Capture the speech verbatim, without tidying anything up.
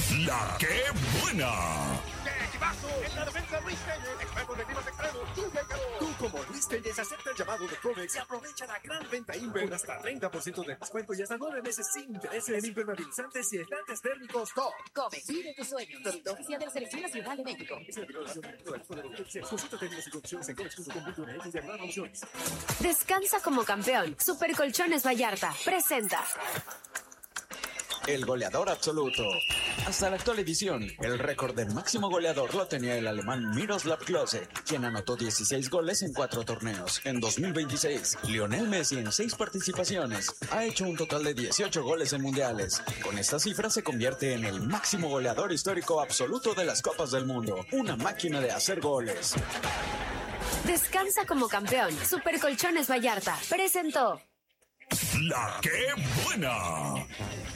La que buena. ¡Qué equipazo! En la defensa Luis Telles, experto de tiros extremos, tú llegado. Tú como Luis Telles acepta el llamado de Comex y aprovecha la gran venta Inver hasta treinta por ciento de descuento y hasta nueve meses sin interés en impermeabilizantes y estantes térmicos top. Comex, vive tu sueño. Producto oficial de la Selección Nacional de México. Consulta términos y condiciones en comex punto com punto m x diagonal opciones. Descansa como campeón. Super Colchones Vallarta presenta el goleador absoluto. Hasta la actual edición, el récord de máximo goleador lo tenía el alemán Miroslav Klose, quien anotó dieciséis goles en cuatro torneos. En dos mil veintiséis, Lionel Messi en seis participaciones ha hecho un total de dieciocho goles en mundiales. Con esta cifra se convierte en el máximo goleador histórico absoluto de las Copas del Mundo. Una máquina de hacer goles. Descansa como campeón. Super Colchones Vallarta presentó La que buena.